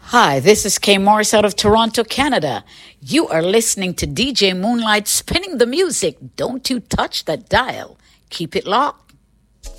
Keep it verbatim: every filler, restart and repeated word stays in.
Hi, this is Kay Morris out of Toronto, Canada. You are listening to D J Moonlight spinning the music. Don't you touch that dial. Keep it locked.